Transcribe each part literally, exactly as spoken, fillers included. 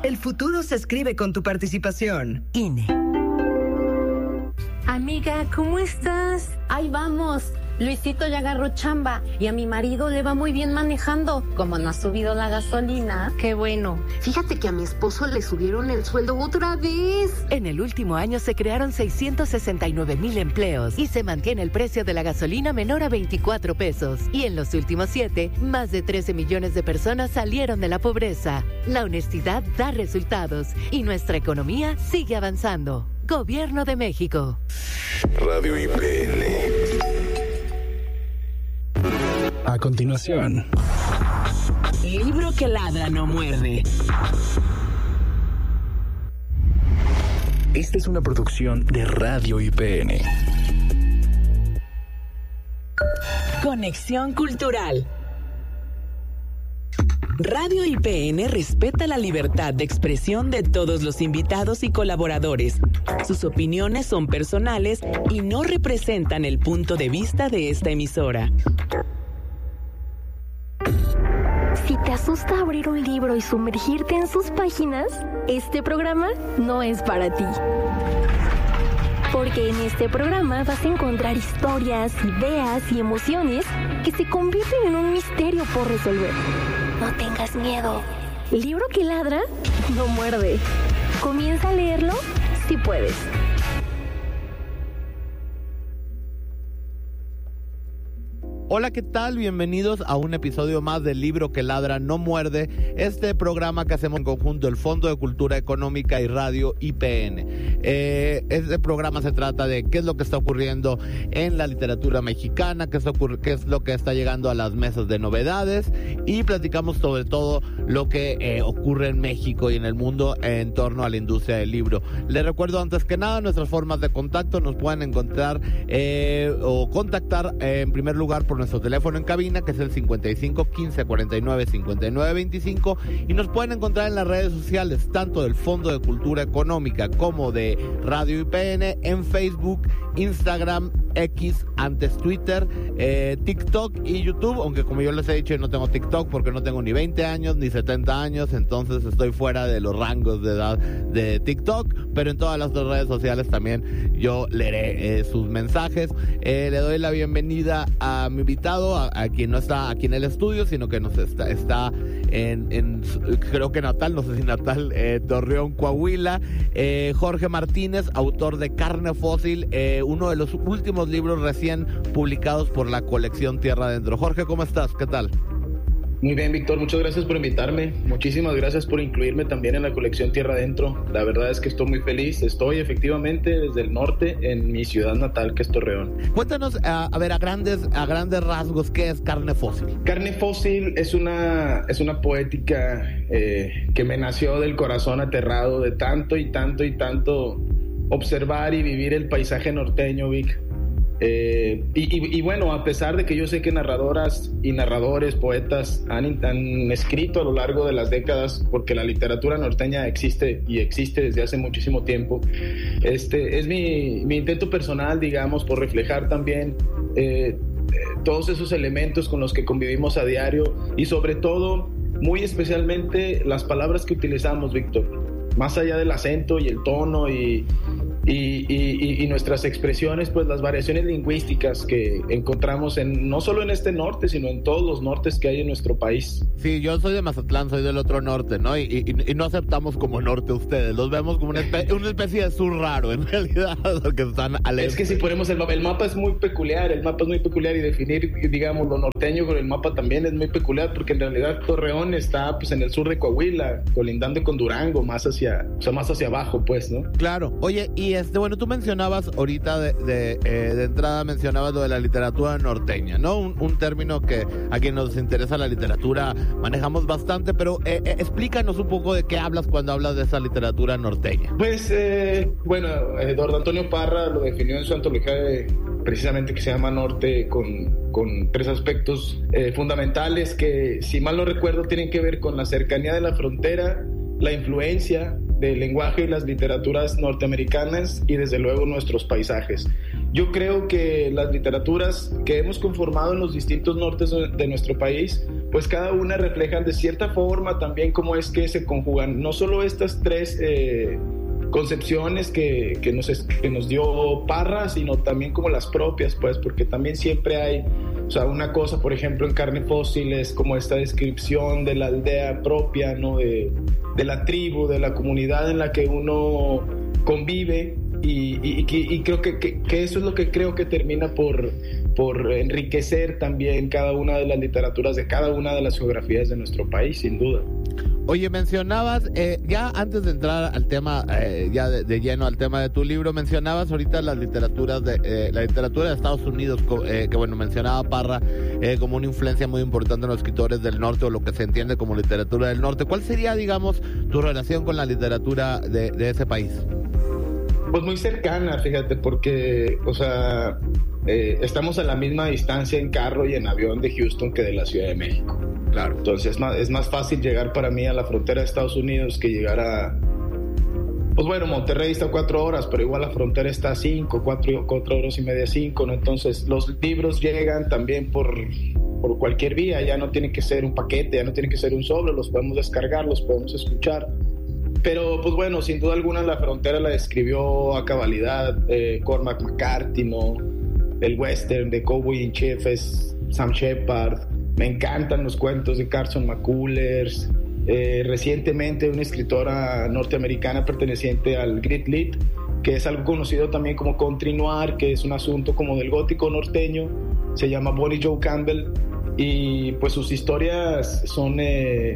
El futuro se escribe con tu participación. I N E. Amiga, ¿cómo estás? Ahí vamos. Luisito ya agarró chamba y a mi marido le va muy bien manejando. Como no ha subido la gasolina, qué bueno. Fíjate que a mi esposo le subieron el sueldo otra vez. En el último año se crearon seiscientos sesenta y nueve mil empleos y se mantiene el precio de la gasolina menor a veinticuatro pesos. Y en los últimos siete, más de trece millones de personas salieron de la pobreza. La honestidad da resultados y nuestra economía sigue avanzando. Gobierno de México. Radio I P N. A continuación, Libro que ladra no muerde. Esta es una producción de Radio I P N. Conexión Cultural. Radio I P N respeta la libertad de expresión de todos los invitados y colaboradores. Sus opiniones son personales y no representan el punto de vista de esta emisora. Si te asusta abrir un libro y sumergirte en sus páginas, este programa no es para ti. Porque en este programa vas a encontrar historias, ideas y emociones que se convierten en un misterio por resolver. No tengas miedo. El libro que ladra no muerde. Comienza a leerlo si puedes. Hola, ¿qué tal? Bienvenidos a un episodio más del Libro que Ladra No Muerde, este programa que hacemos en conjunto el Fondo de Cultura Económica y Radio I P N. Eh, este programa se trata de qué es lo que está ocurriendo en la literatura mexicana, qué es, ocurri- qué es lo que está llegando a las mesas de novedades y platicamos sobre todo lo que eh, ocurre en México y en el mundo en torno a la industria del libro. Les recuerdo antes que nada nuestras formas de contacto. Nos pueden encontrar eh, o contactar eh, en primer lugar por nuestro teléfono en cabina, que es el cincuenta y cinco, quince, cuarenta y nueve, cincuenta y nueve, veinticinco, y nos pueden encontrar en las redes sociales, tanto del Fondo de Cultura Económica como de Radio I P N, en Facebook, Instagram, X, antes Twitter, eh, TikTok y YouTube, aunque como yo les he dicho, yo no tengo TikTok porque no tengo ni veinte años ni setenta años, entonces estoy fuera de los rangos de edad de TikTok, pero en todas las otras redes sociales también yo leeré eh, sus mensajes. Eh, le doy la bienvenida a mi invitado, a, a quien no está aquí en el estudio, sino que nos está, está en, en, creo que natal, no sé si natal, eh, Torreón, Coahuila, eh, Jorge Martínez, autor de Carne Fósil, eh, uno de los últimos libros recién publicados por la colección Tierra Adentro. Jorge, ¿cómo estás? ¿Qué tal? Muy bien, Víctor, muchas gracias por invitarme. Muchísimas gracias por incluirme también en la colección Tierra Adentro. La verdad es que estoy muy feliz. Estoy efectivamente desde el norte, en mi ciudad natal, que es Torreón. Cuéntanos, a, a ver, a grandes, a grandes rasgos, ¿qué es Carne Fósil? Carne Fósil es una, es una poética eh, que me nació del corazón aterrado de tanto y tanto y tanto observar y vivir el paisaje norteño, Vic. Eh, y, y, y bueno, a pesar de que yo sé que narradoras y narradores, poetas han, han escrito a lo largo de las décadas, porque la literatura norteña existe y existe desde hace muchísimo tiempo, este es mi, mi intento personal, digamos, por reflejar también eh, todos esos elementos con los que convivimos a diario y sobre todo, muy especialmente, las palabras que utilizamos, Víctor, más allá del acento y el tono y Y, y, y nuestras expresiones, pues las variaciones lingüísticas que encontramos en no solo en este norte, sino en todos los nortes que hay en nuestro país. Sí, yo soy de Mazatlán, soy del otro norte, ¿no? Y, y, y no aceptamos como norte ustedes, los vemos como una especie, una especie de sur raro, en realidad, porque están al Es que si ponemos el mapa, el mapa es muy peculiar, el mapa es muy peculiar y definir, digamos, lo norteño con el mapa también es muy peculiar, porque en realidad Torreón está, pues, en el sur de Coahuila, colindando con Durango, más hacia, o sea, más hacia abajo, pues, ¿no? Claro. Oye, y este, bueno, tú mencionabas ahorita de, de, eh, de entrada mencionabas lo de la literatura norteña, ¿no? Un, un término que a quien nos interesa la literatura manejamos bastante, pero eh, eh, explícanos un poco de qué hablas cuando hablas de esa literatura norteña. Pues, eh, bueno, Eduardo Antonio Parra lo definió en su antología de, precisamente, que se llama Norte, con, con tres aspectos eh, fundamentales que, si mal no recuerdo, tienen que ver con la cercanía de la frontera, la influencia del lenguaje y las literaturas norteamericanas y desde luego nuestros paisajes. Yo creo que las literaturas que hemos conformado en los distintos nortes de nuestro país pues cada una reflejan de cierta forma también cómo es que se conjugan no solo estas tres eh, concepciones que, que, nos, que nos dio Parra, sino también como las propias, pues, porque también siempre hay, o sea, una cosa, por ejemplo, en Carne Fósil es como esta descripción de la aldea propia, ¿no? De, de la tribu, de la comunidad en la que uno convive, y, y, y, y creo que, que, que eso es lo que creo que termina por, por enriquecer también cada una de las literaturas de cada una de las geografías de nuestro país, sin duda. Oye, mencionabas, eh, ya antes de entrar al tema, eh, ya de, de lleno al tema de tu libro, mencionabas ahorita las literaturas de, eh, la literatura de Estados Unidos, eh, que bueno, mencionaba Parra eh, como una influencia muy importante en los escritores del norte, o lo que se entiende como literatura del norte. ¿Cuál sería, digamos, tu relación con la literatura de, de ese país? Pues muy cercana, fíjate, porque, o sea, eh, estamos a la misma distancia en carro y en avión de Houston que de la Ciudad de México. Claro. Entonces es más, es más fácil llegar para mí a la frontera de Estados Unidos que llegar a... Pues bueno, Monterrey está a cuatro horas, pero igual la frontera está a cinco, cuatro, cuatro horas y media, cinco, ¿no? Entonces los libros llegan también por, por cualquier vía, ya no tiene que ser un paquete, ya no tiene que ser un sobre, los podemos descargar, los podemos escuchar. Pero pues bueno, sin duda alguna la frontera la describió a cabalidad eh, Cormac McCarthy, ¿no? El western de Cowboy in Chief es Sam Shepard. Me encantan los cuentos de Carson McCullers. Eh, recientemente una escritora norteamericana perteneciente al Grit Lit, que es algo conocido también como country noir, que es un asunto como del gótico norteño, se llama Bonnie Jo Campbell, y pues sus historias son eh,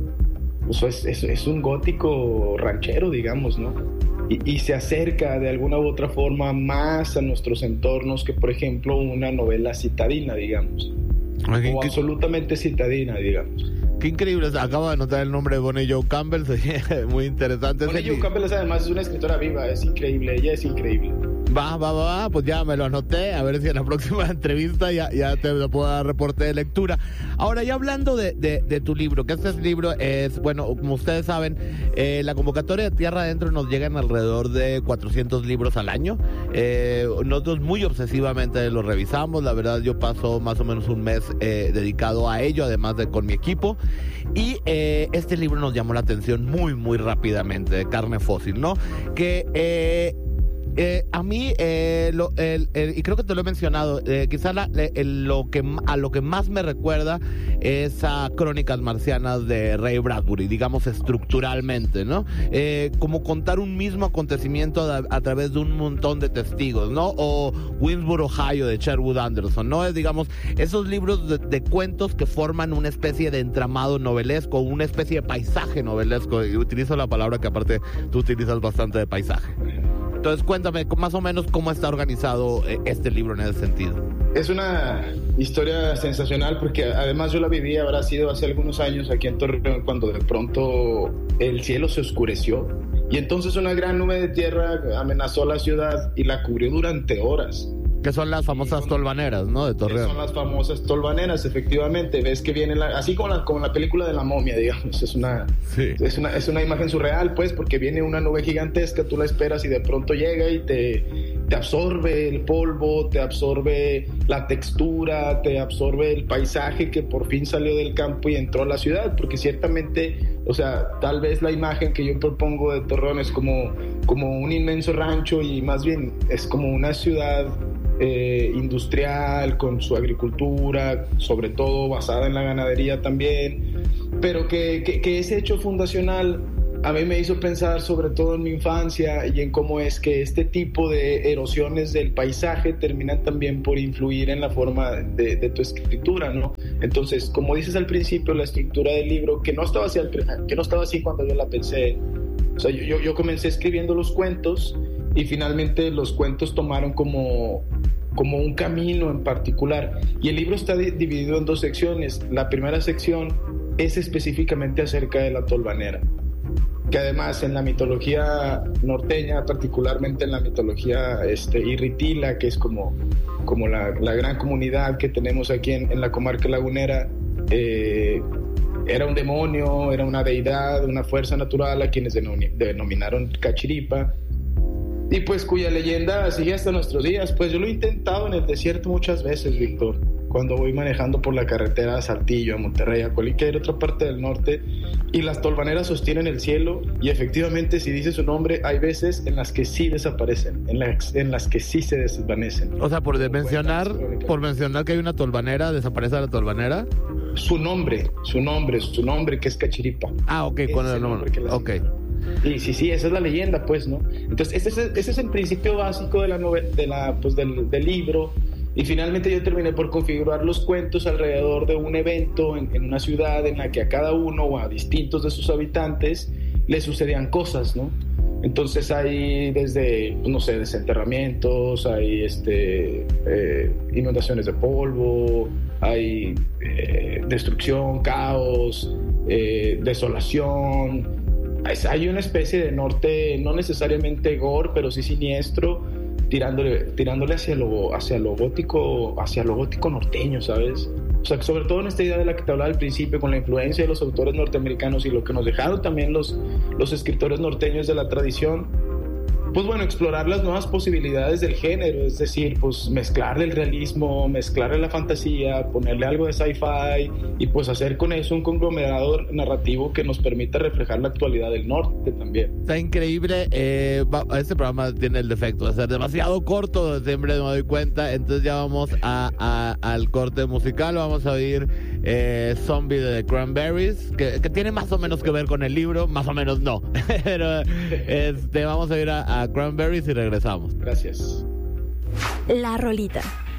pues es, es, es un gótico ranchero, digamos, ¿no? Y, y se acerca de alguna u otra forma más a nuestros entornos que, por ejemplo, una novela citadina, digamos. Okay, o que... absolutamente citadina, digamos. Qué increíble, acabo de anotar el nombre de Bonnie Jo Campbell, muy interesante. Bonnie Jo Campbell es, además es una escritora viva, es increíble, ella es increíble. Va, va, va, va, pues ya me lo anoté, a ver si en la próxima entrevista ya, ya te puedo dar reporte de lectura. Ahora, ya hablando de, de, de tu libro, que este libro es, bueno, como ustedes saben, eh, la convocatoria de Tierra Adentro nos llegan alrededor de cuatrocientos libros al año. Eh, nosotros muy obsesivamente lo revisamos, la verdad yo paso más o menos un mes eh, dedicado a ello, además de con mi equipo. Y eh, este libro nos llamó la atención muy, muy rápidamente, de Carne Fósil, ¿no? Que... Eh, Eh, a mí, eh, lo, el, el, y creo que te lo he mencionado, eh, quizá la, el, lo que, a lo que más me recuerda es a Crónicas Marcianas de Ray Bradbury, digamos estructuralmente, ¿no? Eh, como contar un mismo acontecimiento a, a través de un montón de testigos, ¿no? O Winsboro, Ohio, de Sherwood Anderson, ¿no? Es, digamos, esos libros de, de cuentos que forman una especie de entramado novelesco, una especie de paisaje novelesco, y utilizo la palabra que aparte tú utilizas bastante, de paisaje. Entonces, cuéntame más o menos cómo está organizado este libro en ese sentido. Es una historia sensacional porque además yo la viví, habrá sido hace algunos años aquí en Torreón, cuando de pronto el cielo se oscureció y entonces una gran nube de tierra amenazó la ciudad y la cubrió durante horas. Que son las famosas tolvaneras, ¿no? De Torreón. Son las famosas tolvaneras, efectivamente. Ves que viene, la, así como la, como la película de la momia, digamos. Es una, sí. es, una, es una imagen surreal, pues, porque viene una nube gigantesca, tú la esperas y de pronto llega y te, te absorbe el polvo, te absorbe la textura, te absorbe el paisaje que por fin salió del campo y entró a la ciudad. Porque ciertamente, o sea, tal vez la imagen que yo propongo de Torreón es como, como un inmenso rancho y más bien es como una ciudad... Eh, industrial, con su agricultura, sobre todo basada en la ganadería también, pero que, que, que ese hecho fundacional a mí me hizo pensar sobre todo en mi infancia y en cómo es que este tipo de erosiones del paisaje terminan también por influir en la forma de, de tu escritura, ¿no? Entonces, como dices al principio, la estructura del libro, que no estaba así, que no estaba así cuando yo la pensé, o sea, yo, yo comencé escribiendo los cuentos y finalmente los cuentos tomaron como, como un camino en particular. Y el libro está di- dividido en dos secciones. La primera sección es específicamente acerca de la tolvanera, que además en la mitología norteña, particularmente en la mitología este, irritila, que es como, como la, la gran comunidad que tenemos aquí en, en la comarca lagunera, eh, era un demonio, era una deidad, una fuerza natural a quienes denominaron Cachiripa, y pues cuya leyenda sigue hasta nuestros días. Pues yo lo he intentado en el desierto muchas veces, Víctor, cuando voy manejando por la carretera a Saltillo, a Monterrey, a cualquier otra parte del norte, y las tolvaneras sostienen el cielo, y efectivamente, si dice su nombre, hay veces en las que sí desaparecen, en las, en las que sí se desvanecen. O sea, por de mencionar, por mencionar que hay una tolvanera, ¿desaparece la tolvanera? Su nombre, su nombre, su nombre, que es Cachiripa. Ah, ok, con el nombre. Ok. Sí, sí, sí, esa es la leyenda, pues, ¿no? Entonces, ese es, ese es el principio básico de la novela, de la, pues, del, del libro. Y finalmente yo terminé por configurar los cuentos alrededor de un evento en, en una ciudad en la que a cada uno o a distintos de sus habitantes le sucedían cosas, ¿no? Entonces hay desde, no sé, desenterramientos, hay este, eh, inundaciones de polvo, hay eh, destrucción, caos, eh, desolación. Hay una especie de norte, no necesariamente gore, pero sí siniestro, tirándole, tirándole hacia lo, hacia lo gótico, hacia lo gótico norteño, ¿sabes? O sea, sobre todo en esta idea de la que te hablaba al principio, con la influencia de los autores norteamericanos y lo que nos dejaron también los, los escritores norteños de la tradición. Pues bueno, explorar las nuevas posibilidades del género, es decir, pues mezclarle el realismo, mezclarle la fantasía, ponerle algo de sci-fi y pues hacer con eso un conglomerado narrativo que nos permita reflejar la actualidad del norte también. Está increíble, eh, va, este programa tiene el defecto de ser demasiado corto, siempre me doy cuenta, entonces ya vamos a, a, al corte musical, vamos a oír eh, Zombie de The Cranberries, que, que tiene más o menos que ver con el libro, más o menos no, pero este, vamos a ir a, a Cranberries y regresamos. Gracias. La rolita.